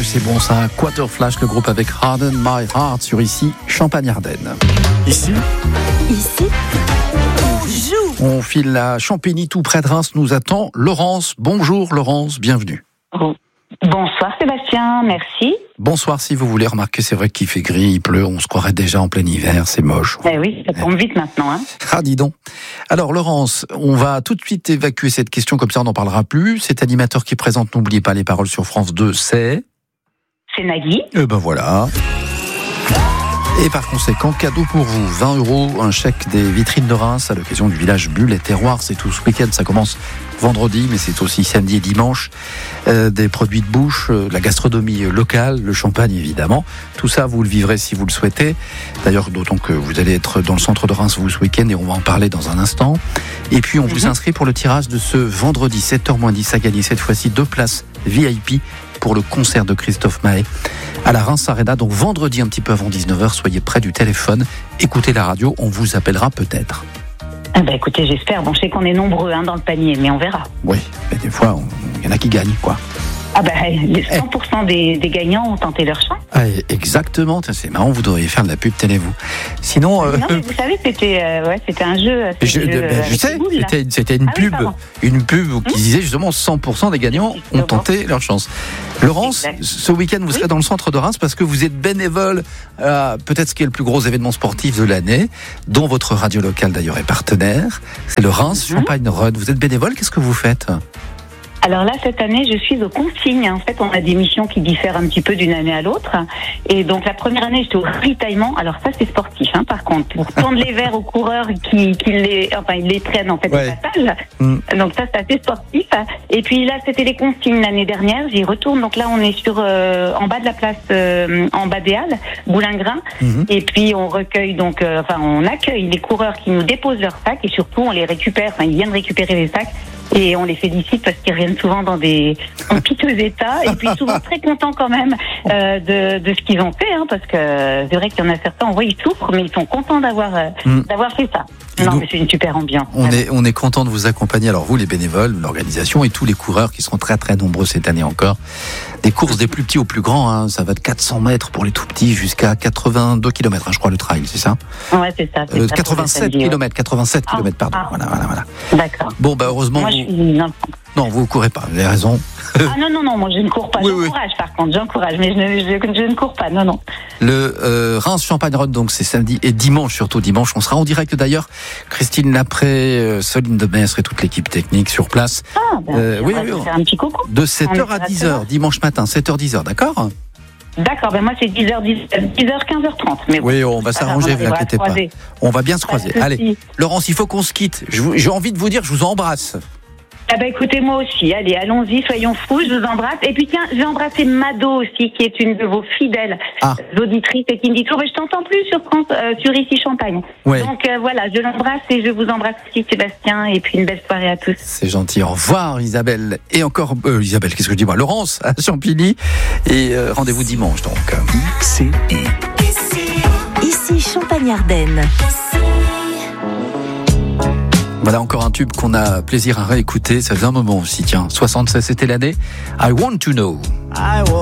c'est bon ça. Quarterflash, le groupe avec Harden My Heart sur ici, Champagne-Ardenne. Ici, on joue. On file la Champigny, tout près de Reims, nous attend Laurence. Bonjour Laurence, bienvenue. Bonsoir Sébastien, merci. Bonsoir, si vous voulez remarquer, c'est vrai qu'il fait gris, il pleut, on se croirait déjà en plein hiver, c'est moche. Eh oui, ça tombe vite maintenant. Hein. Ah, dis donc. Alors Laurence, on va tout de suite évacuer cette question, comme ça on n'en parlera plus. Cet animateur qui présente, n'oubliez pas les paroles sur France 2, c'est Nagui. Eh ben voilà. Et par conséquent, cadeau pour vous, 20 €, un chèque des vitrines de Reims à l'occasion du village Bulle et Terroir. C'est tout ce week-end, ça commence vendredi, mais c'est aussi samedi et dimanche. Des produits de bouche, la gastronomie locale, le champagne évidemment. Tout ça, vous le vivrez si vous le souhaitez. D'ailleurs, d'autant que vous allez être dans le centre de Reims vous ce week-end et on va en parler dans un instant. Et puis, on vous inscrit pour le tirage de ce vendredi, 7h-10 à gagner cette fois-ci 2 places VIP pour le concert de Christophe Maé à la Reims Arena. Donc vendredi un petit peu avant 19h, soyez près du téléphone, écoutez la radio, on vous appellera peut-être. Ah bah écoutez, j'espère. Bon, je sais qu'on est nombreux dans le panier, mais on verra. Oui, mais des fois, il y en a qui gagnent, quoi. Ah bah, 100% des gagnants ont tenté leur chance. Ah, exactement, c'est marrant, vous devriez faire de la pub, tenez-vous. Sinon... Non, mais vous savez, c'était un jeu... Je sais, c'était une pub, qui disait justement 100% des gagnants ont tenté leur chance. Laurence, ce week-end, vous serez dans le centre de Reims parce que vous êtes bénévole à peut-être ce qui est le plus gros événement sportif de l'année, dont votre radio locale d'ailleurs est partenaire. C'est le Reims Champagne Run. Vous êtes bénévole, qu'est-ce que vous faites ? Alors là, cette année, je suis aux consignes. En fait, on a des missions qui diffèrent un petit peu d'une année à l'autre. Et donc, la première année, j'étais au ravitaillement. Alors ça, c'est sportif, par contre. Pour tendre les verres aux coureurs ils les traînent, en fait, au passage. Donc ça, c'est assez sportif. Et puis là, c'était les consignes l'année dernière. J'y retourne. Donc là, on est en bas de la place, en bas des Halles, Boulingrin. Et puis, on recueille on accueille les coureurs qui nous déposent leurs sacs et surtout, on les récupère. Ils viennent récupérer les sacs. Et on les félicite parce qu'ils reviennent souvent en piteux état et puis souvent très contents quand même de ce qu'ils ont fait, parce que c'est vrai qu'il y en a certains, on voit ils souffrent mais ils sont contents d'avoir fait ça. Mais c'est une super ambiance. On est content de vous accompagner, alors vous les bénévoles, l'organisation et tous les coureurs qui seront très très nombreux cette année encore. Des courses des plus petits aux plus grands, ça va de 400 mètres pour les tout petits jusqu'à 82 km, je crois le trail, c'est ça ? Ouais, c'est ça. 87 km, pardon. Voilà. D'accord. Bon, heureusement. Moi, non, vous ne courez pas, vous avez raison. Non, moi je ne cours pas. J'encourage par contre, mais je ne cours pas, non. Le Reims Champagne Run, donc c'est samedi et dimanche, surtout dimanche. On sera en direct d'ailleurs. Christine Lapré, Soline de Maistre et toute l'équipe technique sur place. On va faire un petit coucou. De 7h à 10h, dimanche matin, 7h-10h, d'accord ? D'accord, moi c'est 10h, 15h30. Mais oui, on va s'arranger, vous inquiétez pas. On va bien se croiser. Allez, Laurence, il faut qu'on se quitte. J'ai envie de vous dire, je vous embrasse. Écoutez, moi aussi. Allez, allons-y, soyons fous, je vous embrasse. Et puis tiens, je vais embrasser Mado aussi, qui est une de vos fidèles auditrices et qui me dit toujours, je t'entends plus sur ici Champagne. Ouais. Donc voilà, je l'embrasse et je vous embrasse aussi Sébastien et puis une belle soirée à tous. C'est gentil, au revoir Isabelle. Et encore, Isabelle, qu'est-ce que je dis moi, Laurence à Champigny. Et rendez-vous dimanche donc. Ici Champagne-Ardenne. Voilà encore un tube qu'on a plaisir à réécouter. Ça faisait un moment aussi, tiens. 76, c'était l'année. I Want to Know.